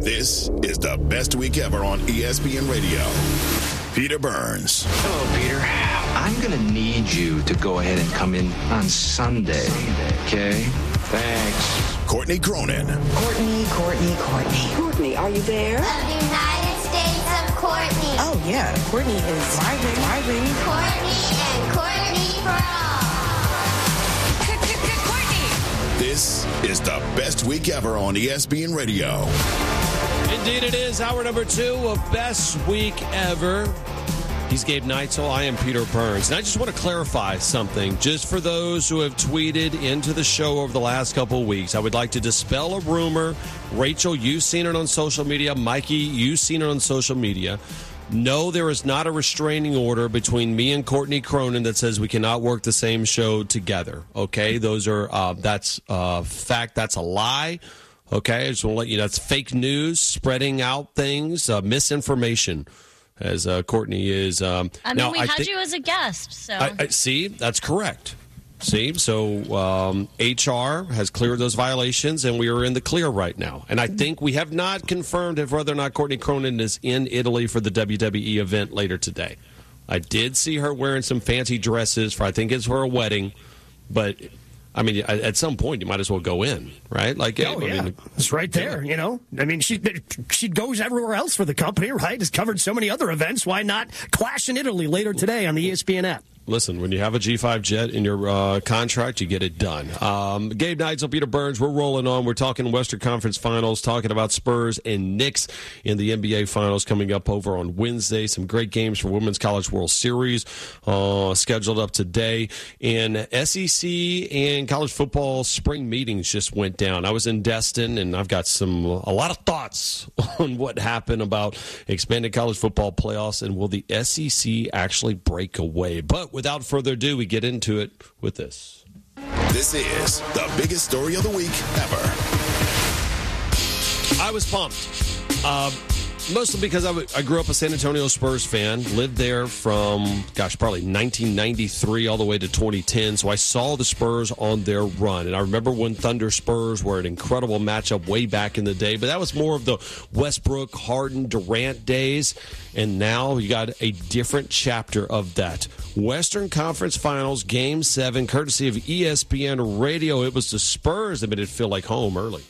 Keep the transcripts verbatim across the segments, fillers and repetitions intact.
This is the best week ever on E S P N Radio. Peter Burns. Hello, Peter. I'm going to need you to go ahead and come in on Sunday. Okay? Thanks. Courtney Cronin. Courtney, Courtney, Courtney. Courtney, are you there? Of the United States of Courtney. Oh, yeah. Courtney is driving, driving. Courtney and Courtney for all. Courtney. This is the best week ever on E S P N Radio. Indeed it is. Hour number two of Best Week Ever. He's Gabe Neitzel. I am Peter Burns. And I just want to clarify something. Just for those who have tweeted into the show over the last couple of weeks, I would like to dispel a rumor. Rachel, you've seen it on social media. Mikey, you've seen it on social media. No, there is not a restraining order between me and Courtney Cronin that says we cannot work the same show together. Okay? Those are, uh, that's a fact. That's a lie. Okay? I just want to let you know that's fake news, spreading out things, uh, misinformation. As uh, Courtney is. Um, I mean, now, we I had think, you as a guest, so. I, I, see, that's correct. See, so um, H R has cleared those violations, and we are in the clear right now. And I think we have not confirmed if whether or not Courtney Cronin is in Italy for the W W E event later today. I did see her wearing some fancy dresses for, I think it's for a wedding, but. I mean, at some point, you might as well go in, right? Like, oh, yeah. I mean, it's right there, yeah. You know? I mean, she she goes everywhere else for the company, right? Has covered so many other events. Why not clash in Italy later today on the E S P N app? Listen, when you have a G five jet in your uh, contract, you get it done. Um, Gabe Neitzel, Peter Burns, we're rolling on. We're talking Western Conference Finals, talking about Spurs and Knicks in the N B A Finals coming up over on Wednesday. Some great games for Women's College World Series uh, scheduled up today. And S E C and college football spring meetings just went down. I was in Destin, and I've got some a lot of thoughts on what happened about expanded college football playoffs, and will the S E C actually break away? But without further ado, we get into it with this. This is the biggest story of the week ever. I was pumped. Uh, mostly because I, w- I grew up a San Antonio Spurs fan, lived there from, gosh, probably nineteen ninety-three all the way to twenty ten. So I saw the Spurs on their run. And I remember when Thunder Spurs were an incredible matchup way back in the day. But that was more of the Westbrook, Harden, Durant days. And now you got a different chapter of that. Western Conference Finals, Game seven, courtesy of E S P N Radio. It was the Spurs that made it feel like home early.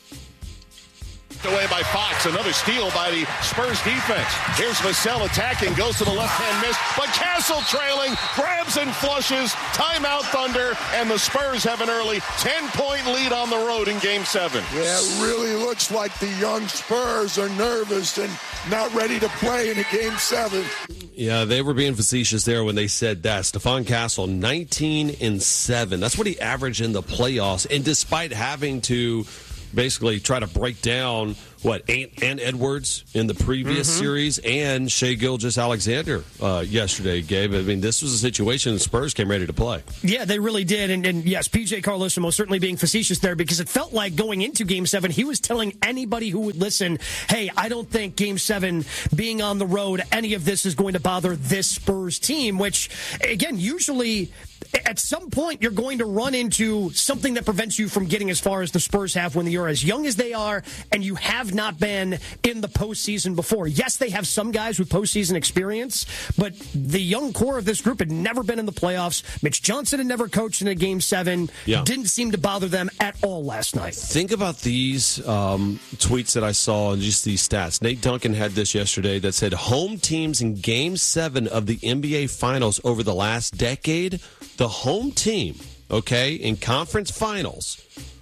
Away by Fox. Another steal by the Spurs defense. Here's Vassell attacking, goes to the left-hand miss, but Castle trailing, grabs and flushes, timeout Thunder, and the Spurs have an early ten-point lead on the road in Game seven. Yeah, it really looks like the young Spurs are nervous and not ready to play in a Game seven. Yeah, they were being facetious there when they said that. Stephon Castle, nineteen and seven. That's what he averaged in the playoffs, and despite having to basically try to break down what Ant, Ant Edwards in the previous mm-hmm. series and Shai Gilgeous-Alexander uh, yesterday, Gabe. I mean, this was a situation the Spurs came ready to play. Yeah, they really did. And, and yes, P J Carlson most certainly being facetious there because it felt like going into Game seven, he was telling anybody who would listen, hey, I don't think Game seven being on the road, any of this is going to bother this Spurs team, which, again, usually at some point you're going to run into something that prevents you from getting as far as the Spurs have when you're as young as they are and you have not been in the postseason before. Yes, they have some guys with postseason experience, but the young core of this group had never been in the playoffs. Mitch Johnson had never coached in a Game seven. Yeah. Didn't seem to bother them at all last night. Think about these um, tweets that I saw and just these stats. Nate Duncan had this yesterday that said home teams in Game seven of the N B A Finals over the last decade, the home team, okay, in conference finals,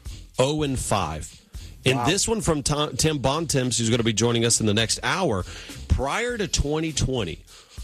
oh and five. And wow. This one from Tom, Tim Bontemps, who's going to be joining us in the next hour. Prior to twenty twenty,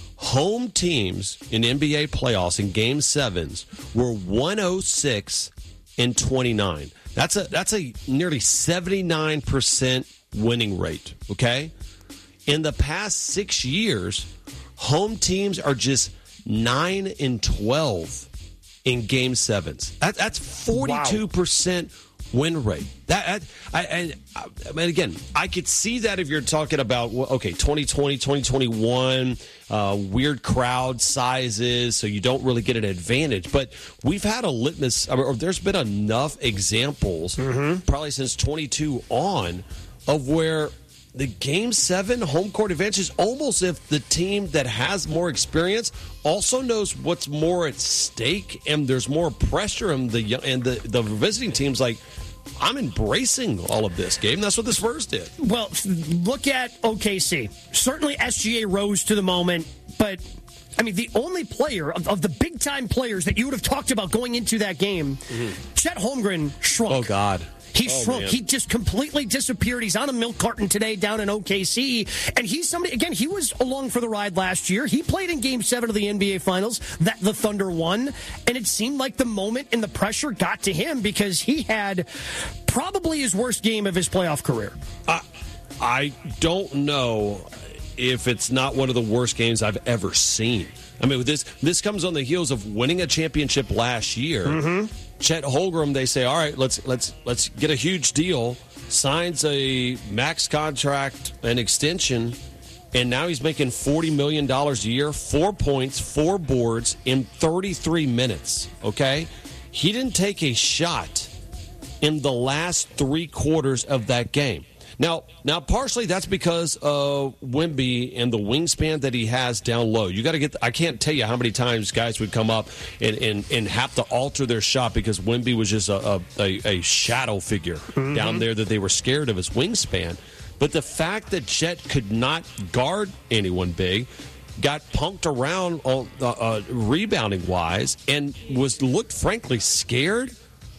home teams in N B A playoffs in Game sevens were one oh six and twenty-nine. That's a that's a nearly seventy-nine percent winning rate, okay? In the past six years, home teams are just nine and twelve in Game sevens. That, that's forty-two percent wow. win rate. That I, I, I mean, again, I could see that if you're talking about, okay, twenty twenty, twenty twenty-one, uh, weird crowd sizes, so you don't really get an advantage. But we've had a litmus, or there's been enough examples, mm-hmm. probably since twenty-two on, of where the Game seven home court advantage is almost if the team that has more experience also knows what's more at stake, and there's more pressure, and the and the, the visiting team's like, I'm embracing all of this, Gabe, and that's what the Spurs did. Well, look at O K C. Certainly S G A rose to the moment, but, I mean, the only player of, of the big-time players that you would have talked about going into that game, mm-hmm. Chet Holmgren shrunk. Oh, God. He oh, shrunk. Man. He just completely disappeared. He's on a milk carton today down in O K C. And he's somebody, again, he was along for the ride last year. He played in Game seven of the N B A Finals that the Thunder won. And it seemed like the moment and the pressure got to him because he had probably his worst game of his playoff career. I, I don't know if it's not one of the worst games I've ever seen. I mean, this this comes on the heels of winning a championship last year. Mm-hmm. Chet Holmgren, they say, all right, let's let's let's get a huge deal. Signs a max contract, an extension, and now he's making forty million dollars a year, four points, four boards in thirty-three minutes. Okay, he didn't take a shot in the last three quarters of that game. Now, now, partially that's because of Wemby and the wingspan that he has down low. You got to get. I can't tell you how many times guys would come up and, and, and have to alter their shot because Wemby was just a a, a shadow figure mm-hmm. down there that they were scared of his wingspan. But the fact that Chet could not guard anyone big, got punked around on, uh, uh, rebounding wise, and was looked frankly scared.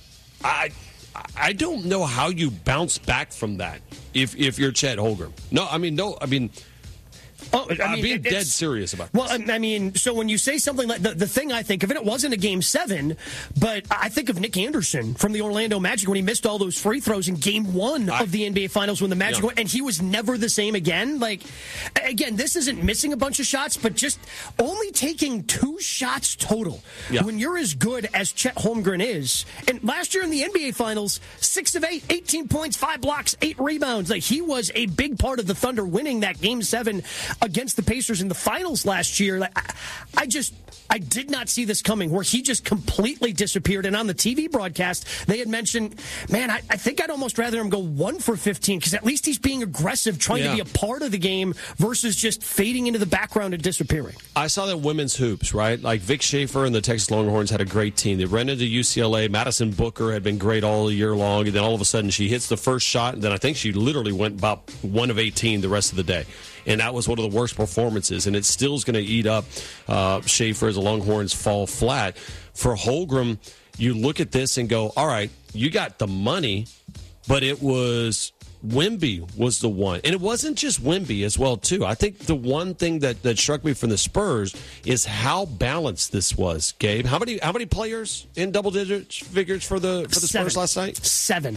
I. I don't know how you bounce back from that if if you're Chet Holmgren. No, I mean, no, I mean, oh, I mean I'm being it, dead serious about well, this. Well, I mean, so when you say something like the, the thing I think of, it, it wasn't a Game seven, but I think of Nick Anderson from the Orlando Magic when he missed all those free throws in Game one I, of the N B A Finals when the Magic yeah. went, and he was never the same again. Like, again, this isn't missing a bunch of shots, but just only taking two shots total. Yeah. When you're as good as Chet Holmgren is, and last year in the N B A Finals, six of eight, eighteen points, five blocks, eight rebounds. Like, he was a big part of the Thunder winning that Game seven against the Pacers in the finals last year. Like, I, I just, I did not see this coming where he just completely disappeared. And on the T V broadcast, they had mentioned, man, I, I think I'd almost rather him go one for fifteen because at least he's being aggressive, trying yeah. to be a part of the game versus just fading into the background and disappearing. I saw that women's hoops, right? Like Vic Schaefer and the Texas Longhorns had a great team. They ran into U C L A. Madison Booker had been great all year long. And then all of a sudden she hits the first shot. And then I think she literally went about one of eighteen the rest of the day. And that was one of the worst performances. And it still is going to eat up uh, Schaefer as the Longhorns fall flat. For Holmgren, you look at this and go, all right, you got the money, but it was Wemby was the one. And it wasn't just Wemby as well, too. I think the one thing that, that struck me from the Spurs is how balanced this was, Gabe. How many how many players in double-digit figures for the for the Seven. Spurs last night? Seven.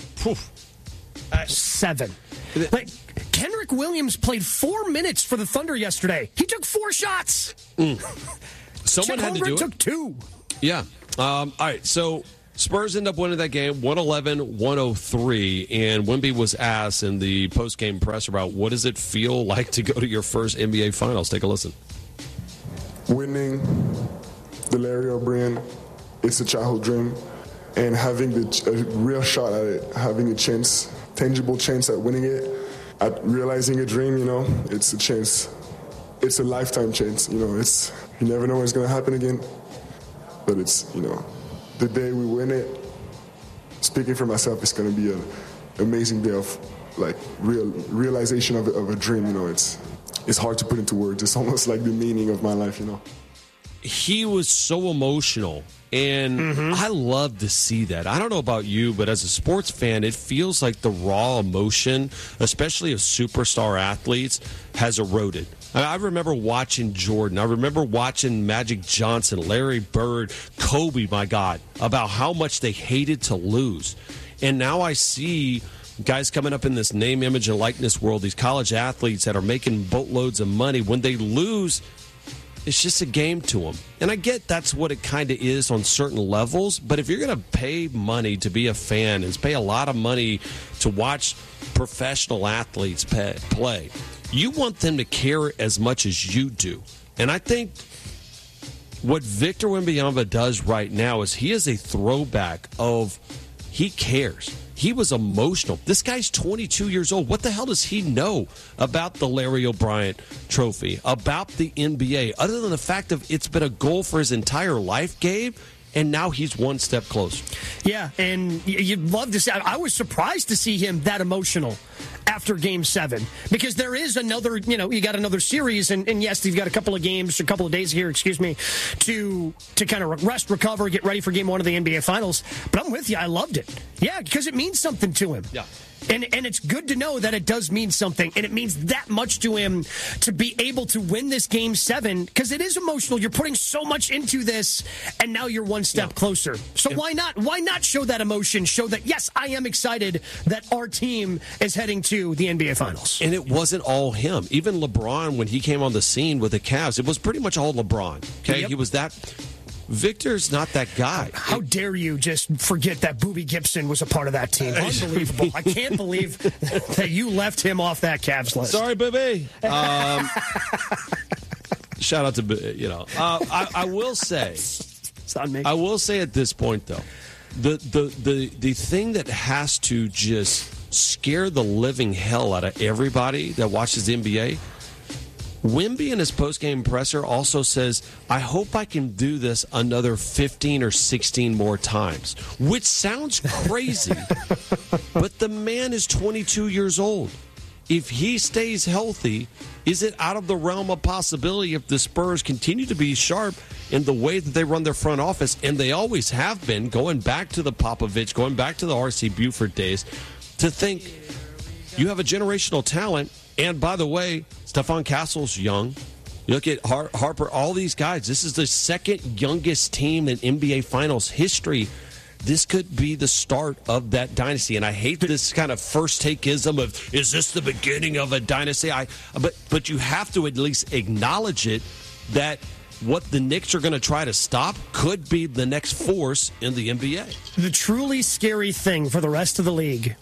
Uh, seven. Like, Kenrick Williams played four minutes for the Thunder yesterday. He took four shots. Mm. Someone Chet had Holmgren to do it. took two. Yeah. Um, all right, so Spurs end up winning that game one eleven one oh three, and Wemby was asked in the post-game press about what does it feel like to go to your first N B A Finals. Take a listen. Winning the Larry O'Brien, it's a childhood dream, and having the, a real shot at it, having a chance, tangible chance at winning it, at realizing a dream, you know, it's a chance. It's a lifetime chance, you know. It's you never know when it's going to happen again, but it's, you know, the day we win it, speaking for myself, it's going to be an amazing day of, like, real realization of a, of a dream, you know. It's it's hard to put into words. It's almost like the meaning of my life, you know. He was so emotional, and mm-hmm. I love to see that. I don't know about you, but as a sports fan, it feels like the raw emotion, especially of superstar athletes, has eroded. I remember watching Jordan. I remember watching Magic Johnson, Larry Bird, Kobe, my God, about how much they hated to lose. And now I see guys coming up in this name, image, and likeness world, these college athletes that are making boatloads of money. When they lose, it's just a game to them. And I get that's what it kind of is on certain levels, but if you're going to pay money to be a fan and pay a lot of money to watch professional athletes pay, play, you want them to care as much as you do. And I think what Victor Wembanyama does right now is he is a throwback of he cares. he was emotional. This guy's twenty-two years old. What the hell does he know about the Larry O'Brien Trophy, about the N B A, other than the fact of it's been a goal for his entire life, Gabe? And now he's one step closer. Yeah, and you'd love to see. I was surprised to see him that emotional after Game seven, because there is another, you know, you got another series, and, and yes, you've got a couple of games, a couple of days here, excuse me, to to kind of rest, recover, get ready for Game one of the N B A Finals. But I'm with you. I loved it. Yeah, because it means something to him. Yeah. And and it's good to know that it does mean something, and it means that much to him to be able to win this Game seven, because it is emotional. You're putting so much into this, and now you're one step yeah. closer. So yeah. why not? Why not show that emotion? Show that, yes, I am excited that our team is heading to the N B A Finals. And it wasn't all him. Even LeBron, when he came on the scene with the Cavs, it was pretty much all LeBron. Okay, yep. He was that. Victor's not that guy. How it, dare you just forget that Boobie Gibson was a part of that team? Unbelievable. I can't believe that you left him off that Cavs list. Sorry, Boobie. Um, shout out to, you know. Uh, I, I will say, it's not me. I will say at this point, though, the, the, the, the thing that has to just scare the living hell out of everybody that watches the N B A, Wemby in his postgame presser also says, I hope I can do this another fifteen or sixteen more times, which sounds crazy, but the man is twenty-two years old. If he stays healthy, is it out of the realm of possibility if the Spurs continue to be sharp in the way that they run their front office, and they always have been, going back to the Popovich, going back to the R C Buford days, to think you have a generational talent. And by the way, Stephon Castle's young. You look at Har- Harper, all these guys. This is the second youngest team in N B A Finals history. This could be the start of that dynasty. And I hate this kind of first takeism of, is this the beginning of a dynasty? I, but, but you have to at least acknowledge it, that what the Knicks are going to try to stop could be the next force in the N B A. The truly scary thing for the rest of the league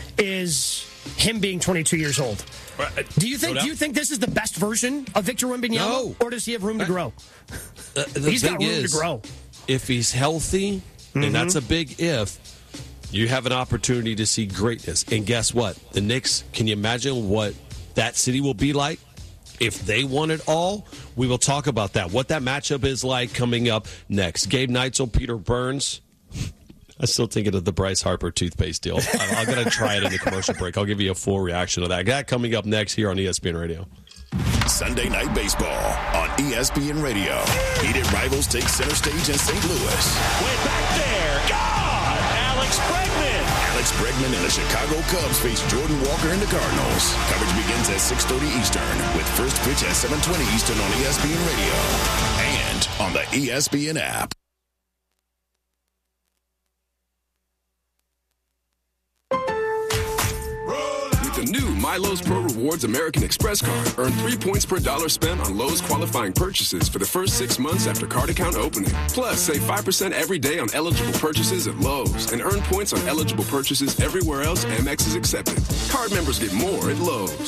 is him being twenty-two years old. Do you think? No do you think this is the best version of Victor Wembanyama, no. or does he have room to grow? Uh, he's got room is, to grow. If he's healthy, mm-hmm. and that's a big if, you have an opportunity to see greatness. And guess what? The Knicks. Can you imagine what that city will be like if they won it all? We will talk about that. What that matchup is like coming up next. Gabe Neitzel, Peter Burns. I'm still thinking of the Bryce Harper toothpaste deal. I'm, I'm going to try it in the commercial break. I'll give you a full reaction to that. That coming up next here on E S P N Radio. Sunday Night Baseball on E S P N Radio. Heated rivals take center stage in Saint Louis. Way back there. God! Alex Bregman. Alex Bregman and the Chicago Cubs face Jordan Walker and the Cardinals. Coverage begins at six thirty Eastern with first pitch at seven twenty Eastern on E S P N Radio and on the E S P N app. The new MyLowe's Pro Rewards American Express card. Earn three points per dollar spent on Lowe's qualifying purchases for the first six months after card account opening. Plus, save five percent every day on eligible purchases at Lowe's and earn points on eligible purchases everywhere else Amex is accepted. Card members get more at Lowe's.